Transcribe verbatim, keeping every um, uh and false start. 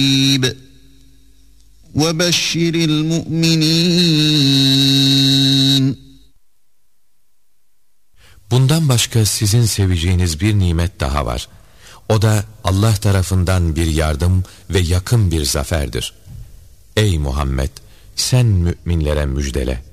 وَبَشِّرِ الْمُؤْمِنِينَ. Bundan başka sizin seveceğiniz bir nimet daha var. O da Allah tarafından bir yardım ve yakın bir zaferdir. Ey Muhammed, sen müminlere müjdele.